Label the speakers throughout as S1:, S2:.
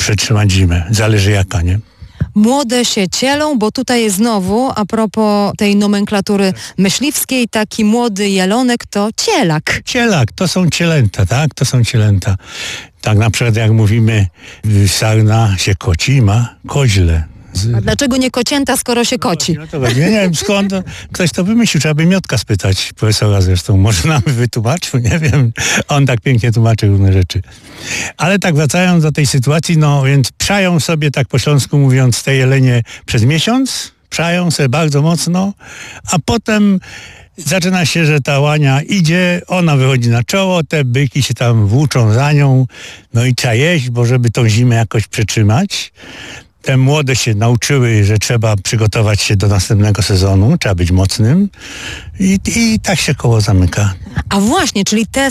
S1: przetrzymać zimę. Zależy jaka, nie?
S2: Młode się cielą, bo tutaj znowu, a propos tej nomenklatury myśliwskiej, taki młody jelonek to cielak.
S1: Cielak, to są cielęta, tak? To są cielęta. Tak na przykład jak mówimy, sarna się koci ma koźle.
S2: A dlaczego nie kocięta, skoro się koci?
S1: No to nie wiem skąd, ktoś to wymyślił, trzeba by Miotka spytać, profesora zresztą, może nam wytłumaczył, nie wiem, on tak pięknie tłumaczy różne rzeczy. Ale tak wracając do tej sytuacji, no więc przają sobie, tak po śląsku mówiąc, te jelenie przez miesiąc, przają sobie bardzo mocno, a potem zaczyna się, że ta łania idzie, ona wychodzi na czoło, te byki się tam włóczą za nią, no i trzeba jeść, bo żeby tą zimę jakoś przetrzymać. Te młode się nauczyły, że trzeba przygotować się do następnego sezonu, trzeba być mocnym i tak się koło zamyka.
S2: A właśnie, czyli te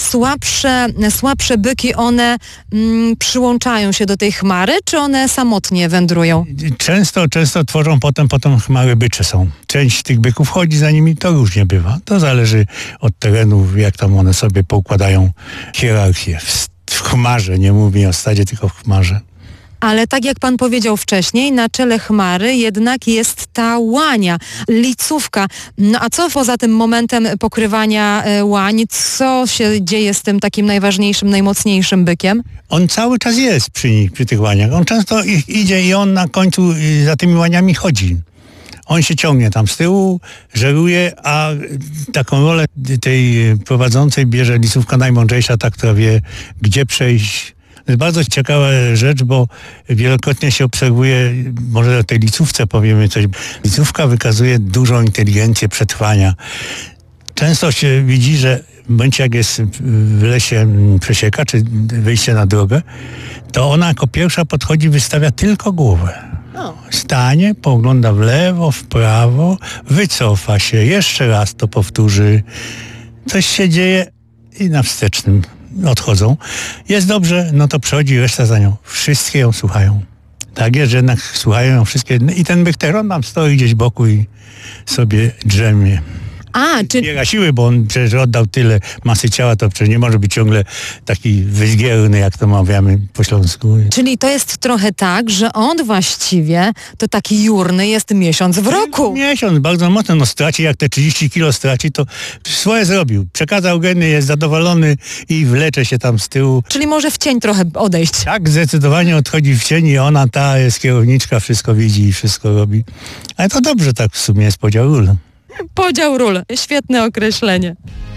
S2: słabsze byki, one przyłączają się do tej chmary, czy one samotnie wędrują?
S1: Często tworzą potem chmary bycze są. Część tych byków chodzi za nimi, to różnie bywa. To zależy od terenów, jak tam one sobie poukładają hierarchię. W chmarze, nie mówię o stadzie, tylko w chmarze.
S2: Ale tak jak pan powiedział wcześniej, na czele chmary jednak jest ta łania, licówka. No a co poza tym momentem pokrywania łań, co się dzieje z tym takim najważniejszym, najmocniejszym bykiem?
S1: On cały czas jest przy tych łaniach. On często idzie i on na końcu za tymi łaniami chodzi. On się ciągnie tam z tyłu, żeruje, a taką rolę tej prowadzącej bierze licówka najmądrzejsza, ta, która wie, gdzie przejść. To jest bardzo ciekawa rzecz, bo wielokrotnie się obserwuje, może o tej licówce powiemy coś. Licówka wykazuje dużą inteligencję przetrwania. Często się widzi, że w momencie jak jest w lesie przesieka, czy wyjście na drogę, to ona jako pierwsza podchodzi, wystawia tylko głowę. Stanie, pogląda w lewo, w prawo, wycofa się, jeszcze raz to powtórzy. Coś się dzieje i na wstecznym odchodzą. Jest dobrze, no to przechodzi reszta za nią. Wszystkie ją słuchają. Tak jest, że jednak słuchają ją wszystkie. I ten bychteron tam stoi gdzieś boku i sobie drzemie. Zbiera siły, bo on przecież oddał tyle masy ciała, to przecież nie może być ciągle taki wyzgierny, jak to mawiamy po śląsku.
S2: Czyli to jest trochę tak, że on właściwie to taki jurny jest miesiąc w roku.
S1: Miesiąc, bardzo mocno. No straci, jak te 30 kilo straci, to swoje zrobił. Przekazał geny, jest zadowolony i wlecze się tam z tyłu.
S2: Czyli może w cień trochę odejść.
S1: Tak, zdecydowanie odchodzi w cień i ona, ta jest kierowniczka, wszystko widzi i wszystko robi. Ale to dobrze tak w sumie jest podział ról.
S2: Podział ról. Świetne określenie.